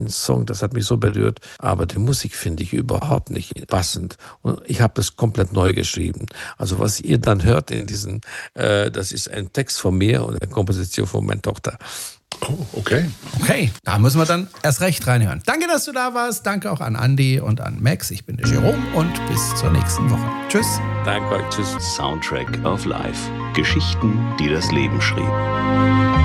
Song, das hat mich so berührt, aber die Musik finde ich überhaupt nicht passend. Und ich habe das komplett neu geschrieben. Also was ihr dann hört in diesen, das ist ein Text von mir und eine Komposition von meiner Tochter. Oh, okay. Okay, da müssen wir dann erst recht reinhören. Danke, dass du da warst. Danke auch an Andi und an Max. Ich bin der Jerome und bis zur nächsten Woche. Tschüss. Danke euch, tschüss. Soundtrack of Life. Geschichten, die das Leben schrieb.